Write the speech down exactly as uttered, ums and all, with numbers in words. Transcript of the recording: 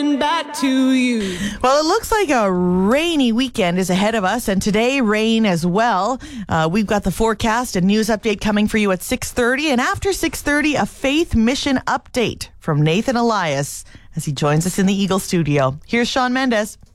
coming back to you. Well, it looks like a rainy weekend is ahead of us, and today rain as well. Uh, we've got the forecast and news update coming for you at six thirty, and after six thirty, a faith mission update from Nathan Elias as he joins us in the Eagle studio. Here's Sean Mendes.